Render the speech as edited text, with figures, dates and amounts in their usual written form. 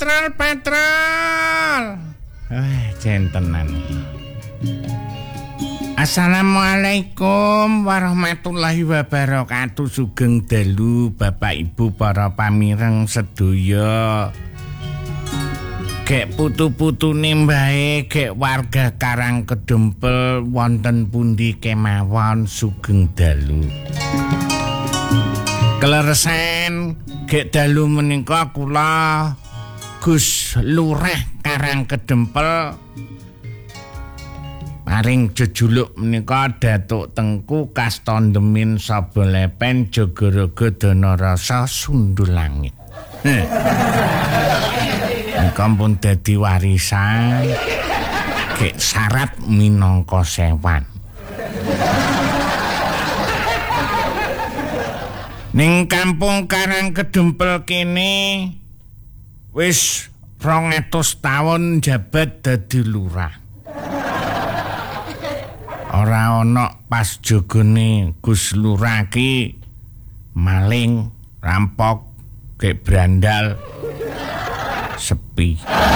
Patrol. Jentenan. Assalamualaikum warahmatullahi wabarakatuh. Sugeng dalu Bapak Ibu para pamireng sedaya. Gek putu-putune mbae gek warga Karang Kedempel wonten pundi kemawon sugeng dalu. Kleresan gek dalu menika kula Gus Lurah Karang Kedempel paring jejuluk menika Datuk Tengku Kastondemin Sabalepen Jogorogo Danarasa Sundul Langit. Menika pun dadi warisan gek syarat minangka sewan. Ning kampung Karang Kedempel kene wis 200 taun jabat dadi lurah. Ora ana pas jogone Gus Lurah ki maling, rampok, gek brandal, sepi.